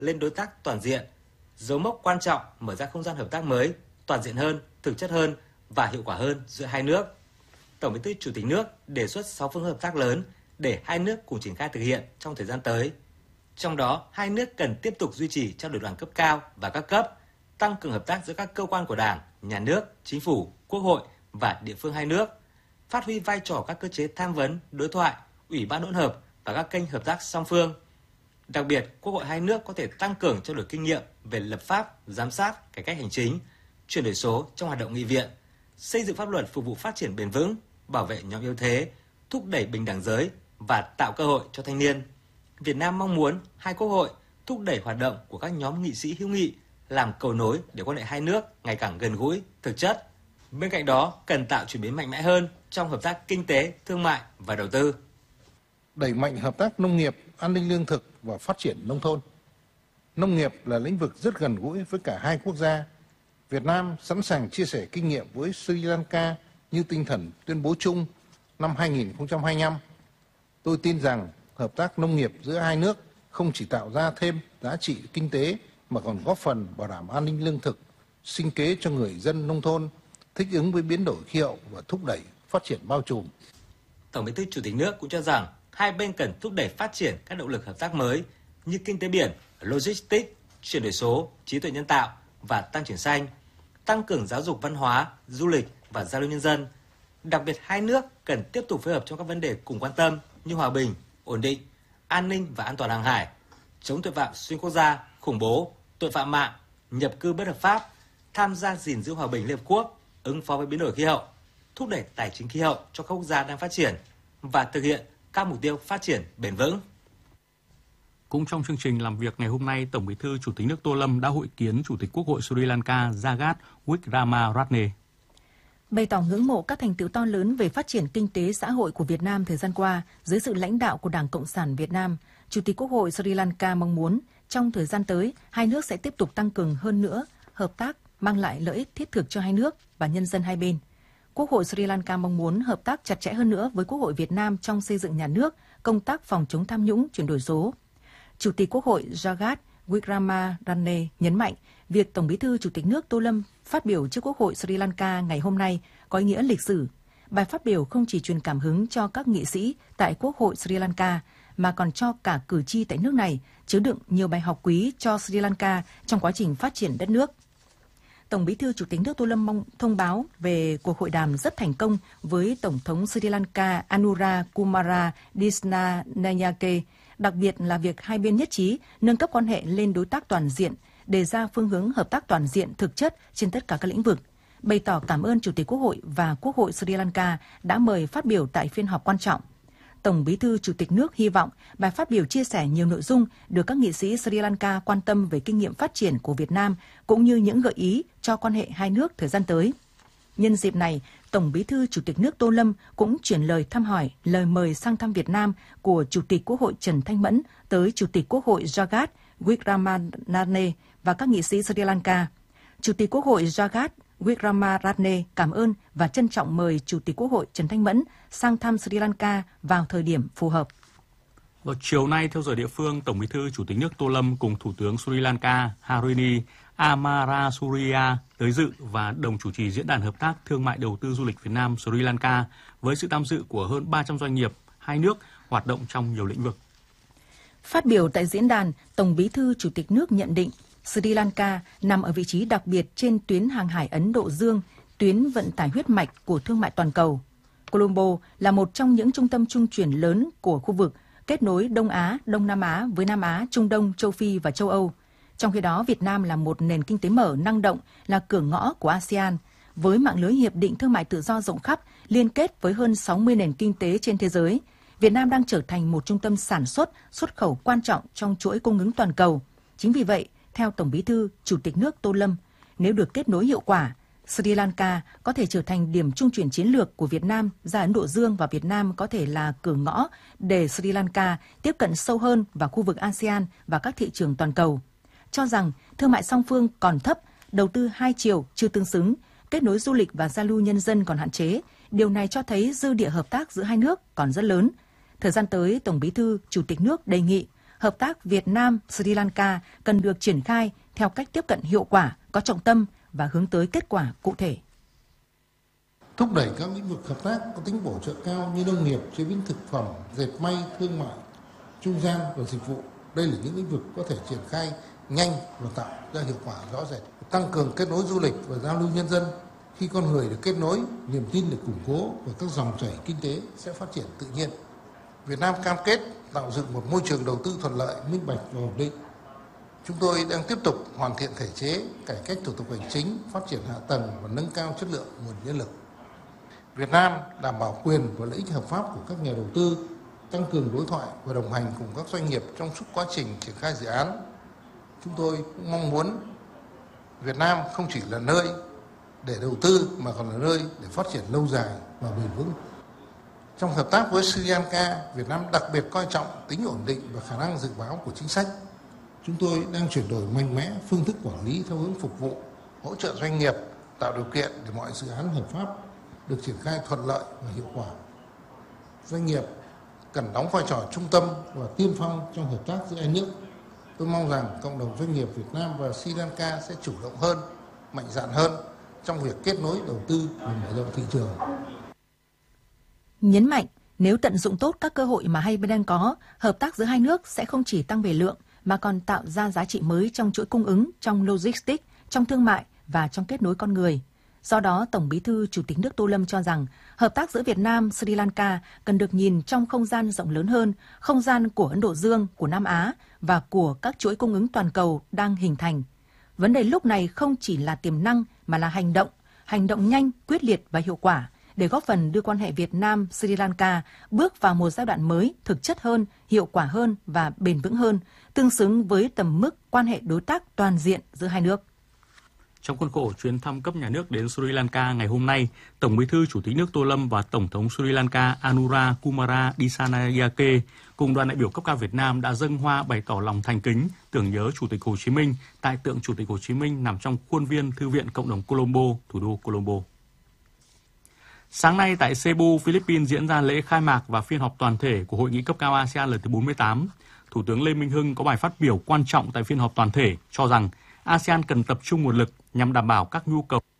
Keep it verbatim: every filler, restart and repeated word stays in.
lên đối tác toàn diện, dấu mốc quan trọng mở ra không gian hợp tác mới, toàn diện hơn, thực chất hơn và hiệu quả hơn giữa hai nước. Tổng Bí thư Chủ tịch nước đề xuất sáu phương hợp tác lớn để hai nước cùng triển khai thực hiện trong thời gian tới. Trong đó, hai nước cần tiếp tục duy trì trao đổi đoàn cấp cao và các cấp, tăng cường hợp tác giữa các cơ quan của Đảng, Nhà nước, Chính phủ, Quốc hội và địa phương hai nước, phát huy vai trò các cơ chế tham vấn, đối thoại, ủy ban hỗn hợp và các kênh hợp tác song phương. Đặc biệt, Quốc hội hai nước có thể tăng cường trao đổi kinh nghiệm về lập pháp, giám sát, cải cách hành chính, chuyển đổi số trong hoạt động nghị viện, xây dựng pháp luật phục vụ phát triển bền vững, bảo vệ nhóm yếu thế, thúc đẩy bình đẳng giới và tạo cơ hội cho thanh niên. Việt Nam mong muốn hai quốc hội thúc đẩy hoạt động của các nhóm nghị sĩ hữu nghị, làm cầu nối để quan hệ hai nước ngày càng gần gũi, thực chất. Bên cạnh đó, cần tạo chuyển biến mạnh mẽ hơn trong hợp tác kinh tế, thương mại và đầu tư. Đẩy mạnh hợp tác nông nghiệp, an ninh lương thực và phát triển nông thôn. Nông nghiệp là lĩnh vực rất gần gũi với cả hai quốc gia. Việt Nam sẵn sàng chia sẻ kinh nghiệm với Sri Lanka như tinh thần tuyên bố chung năm hai nghìn không trăm hai mươi lăm. Tôi tin rằng hợp tác nông nghiệp giữa hai nước không chỉ tạo ra thêm giá trị kinh tế mà còn góp phần bảo đảm an ninh lương thực, sinh kế cho người dân nông thôn, thích ứng với biến đổi khí hậu và thúc đẩy phát triển bao trùm. Tổng Bí thư Chủ tịch nước cũng cho rằng hai bên cần thúc đẩy phát triển các động lực hợp tác mới như kinh tế biển, logistics, chuyển đổi số, trí tuệ nhân tạo và tăng trưởng xanh, tăng cường giáo dục văn hóa, du lịch và giao lưu nhân dân. Đặc biệt, hai nước cần tiếp tục phối hợp trong các vấn đề cùng quan tâm như hòa bình, ổn định, an ninh và an toàn hàng hải, chống tội phạm xuyên quốc gia, khủng bố, tội phạm mạng, nhập cư bất hợp pháp, tham gia gìn giữ hòa bình Liên Hợp Quốc, ứng phó với biến đổi khí hậu, thúc đẩy tài chính khí hậu cho các quốc gia đang phát triển và thực hiện các mục tiêu phát triển bền vững. Cũng trong chương trình làm việc ngày hôm nay, Tổng Bí thư Chủ tịch nước Tô Lâm đã hội kiến Chủ tịch Quốc hội Sri Lanka Jagat Wickramaratne. Bày tỏ ngưỡng mộ các thành tựu to lớn về phát triển kinh tế xã hội của Việt Nam thời gian qua dưới sự lãnh đạo của Đảng Cộng sản Việt Nam, Chủ tịch Quốc hội Sri Lanka mong muốn trong thời gian tới, hai nước sẽ tiếp tục tăng cường hơn nữa hợp tác mang lại lợi ích thiết thực cho hai nước và nhân dân hai bên. Quốc hội Sri Lanka mong muốn hợp tác chặt chẽ hơn nữa với Quốc hội Việt Nam trong xây dựng nhà nước, công tác phòng chống tham nhũng, chuyển đổi số. Chủ tịch Quốc hội Jagat Wickramaratne nhấn mạnh việc Tổng Bí thư Chủ tịch nước Tô Lâm phát biểu trước Quốc hội Sri Lanka ngày hôm nay có ý nghĩa lịch sử. Bài phát biểu không chỉ truyền cảm hứng cho các nghị sĩ tại Quốc hội Sri Lanka mà còn cho cả cử tri tại nước này, chứa đựng nhiều bài học quý cho Sri Lanka trong quá trình phát triển đất nước. Tổng Bí thư Chủ tịch nước Tô Lâm mong thông báo về cuộc hội đàm rất thành công với Tổng thống Sri Lanka Anura Kumara Dissanayake, đặc biệt là việc hai bên nhất trí nâng cấp quan hệ lên đối tác toàn diện, đề ra phương hướng hợp tác toàn diện thực chất trên tất cả các lĩnh vực. Bày tỏ cảm ơn Chủ tịch Quốc hội và Quốc hội Sri Lanka đã mời phát biểu tại phiên họp quan trọng. Tổng Bí thư Chủ tịch nước hy vọng bài phát biểu chia sẻ nhiều nội dung được các nghị sĩ Sri Lanka quan tâm về kinh nghiệm phát triển của Việt Nam cũng như những gợi ý cho quan hệ hai nước thời gian tới. Nhân dịp này, Tổng Bí thư Chủ tịch nước Tô Lâm cũng chuyển lời thăm hỏi, lời mời sang thăm Việt Nam của Chủ tịch Quốc hội Trần Thanh Mẫn tới Chủ tịch Quốc hội Jagat Wickramaratne và các nghị sĩ Sri Lanka. Chủ tịch Quốc hội Jagat Wickramaratne cảm ơn và trân trọng mời Chủ tịch Quốc hội Trần Thanh Mẫn sang thăm Sri Lanka vào thời điểm phù hợp. Vào chiều nay, theo giờ địa phương, Tổng Bí thư Chủ tịch nước Tô Lâm cùng Thủ tướng Sri Lanka Harini Amarasuriya tới dự và đồng chủ trì diễn đàn hợp tác thương mại đầu tư du lịch Việt Nam Sri Lanka với sự tham dự của hơn ba trăm doanh nghiệp hai nước hoạt động trong nhiều lĩnh vực. Phát biểu tại diễn đàn, Tổng Bí thư Chủ tịch nước nhận định Sri Lanka nằm ở vị trí đặc biệt trên tuyến hàng hải Ấn Độ Dương, tuyến vận tải huyết mạch của thương mại toàn cầu. Colombo là một trong những trung tâm trung chuyển lớn của khu vực, kết nối Đông Á, Đông Nam Á với Nam Á, Trung Đông, Châu Phi và Châu Âu. Trong khi đó, Việt Nam là một nền kinh tế mở, năng động, là cửa ngõ của a sê an, với mạng lưới hiệp định thương mại tự do rộng khắp, liên kết với hơn sáu mươi nền kinh tế trên thế giới. Việt Nam đang trở thành một trung tâm sản xuất, xuất khẩu quan trọng trong chuỗi cung ứng toàn cầu. Chính vì vậy, theo Tổng Bí thư Chủ tịch nước Tô Lâm, nếu được kết nối hiệu quả, Sri Lanka có thể trở thành điểm trung chuyển chiến lược của Việt Nam ra Ấn Độ Dương và Việt Nam có thể là cửa ngõ để Sri Lanka tiếp cận sâu hơn vào khu vực a sê an và các thị trường toàn cầu. Cho rằng thương mại song phương còn thấp, đầu tư hai chiều chưa tương xứng, kết nối du lịch và giao lưu nhân dân còn hạn chế, điều này cho thấy dư địa hợp tác giữa hai nước còn rất lớn. Thời gian tới, Tổng Bí thư Chủ tịch nước đề nghị hợp tác Việt Nam-Sri Lanka cần được triển khai theo cách tiếp cận hiệu quả, có trọng tâm và hướng tới kết quả cụ thể. Thúc đẩy các lĩnh vực hợp tác có tính bổ trợ cao như nông nghiệp, chế biến thực phẩm, dệt may, thương mại, trung gian và dịch vụ. Đây là những lĩnh vực có thể triển khai nhanh và tạo ra hiệu quả rõ rệt. Tăng cường kết nối du lịch và giao lưu nhân dân. Khi con người được kết nối, niềm tin được củng cố và các dòng chảy kinh tế sẽ phát triển tự nhiên. Việt Nam cam kết tạo dựng một môi trường đầu tư thuận lợi, minh bạch và ổn định. Chúng tôi đang tiếp tục hoàn thiện thể chế, cải cách thủ tục hành chính, phát triển hạ tầng và nâng cao chất lượng nguồn nhân lực. Việt Nam đảm bảo quyền và lợi ích hợp pháp của các nhà đầu tư, tăng cường đối thoại và đồng hành cùng các doanh nghiệp trong suốt quá trình triển khai dự án. Chúng tôi cũng mong muốn Việt Nam không chỉ là nơi để đầu tư mà còn là nơi để phát triển lâu dài và bền vững. Trong hợp tác với Sri Lanka, Việt Nam đặc biệt coi trọng tính ổn định và khả năng dự báo của chính sách. Chúng tôi đang chuyển đổi mạnh mẽ phương thức quản lý theo hướng phục vụ, hỗ trợ doanh nghiệp, tạo điều kiện để mọi dự án hợp pháp được triển khai thuận lợi và hiệu quả. Doanh nghiệp cần đóng vai trò trung tâm và tiên phong trong hợp tác giữa hai nước. Tôi mong rằng cộng đồng doanh nghiệp Việt Nam và Sri Lanka sẽ chủ động hơn, mạnh dạn hơn trong việc kết nối đầu tư và mở rộng thị trường. Nhấn mạnh, nếu tận dụng tốt các cơ hội mà hai bên đang có, hợp tác giữa hai nước sẽ không chỉ tăng về lượng mà còn tạo ra giá trị mới trong chuỗi cung ứng, trong logistics, trong thương mại và trong kết nối con người. Do đó, Tổng Bí thư Chủ tịch nước Tô Lâm cho rằng hợp tác giữa Việt Nam, Sri Lanka cần được nhìn trong không gian rộng lớn hơn, không gian của Ấn Độ Dương, của Nam Á và của các chuỗi cung ứng toàn cầu đang hình thành. Vấn đề lúc này không chỉ là tiềm năng mà là hành động, hành động nhanh, quyết liệt và hiệu quả để góp phần đưa quan hệ Việt Nam-Sri Lanka bước vào một giai đoạn mới, thực chất hơn, hiệu quả hơn và bền vững hơn, tương xứng với tầm mức quan hệ đối tác toàn diện giữa hai nước. Trong khuôn khổ chuyến thăm cấp nhà nước đến Sri Lanka ngày hôm nay, Tổng Bí thư Chủ tịch nước Tô Lâm và Tổng thống Sri Lanka Anura Kumara Dissanayake cùng đoàn đại biểu cấp cao Việt Nam đã dâng hoa bày tỏ lòng thành kính tưởng nhớ Chủ tịch Hồ Chí Minh tại tượng Chủ tịch Hồ Chí Minh nằm trong khuôn viên Thư viện Cộng đồng Colombo, thủ đô Colombo. Sáng nay tại Cebu, Philippines diễn ra lễ khai mạc và phiên họp toàn thể của Hội nghị cấp cao a sê an lần thứ bốn mươi tám. Thủ tướng Lê Minh Hưng có bài phát biểu quan trọng tại phiên họp toàn thể cho rằng a sê an cần tập trung nguồn lực nhằm đảm bảo các nhu cầu